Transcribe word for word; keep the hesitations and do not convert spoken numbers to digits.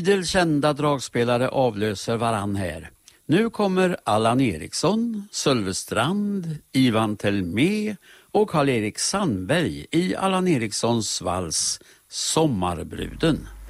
Idel kända dragspelare avlöser varann här. Nu kommer Allan Eriksson, Sölvestrand, Ivan Telmé och Karl-Erik Sandberg i Allan Erikssons vals Sommarbruden.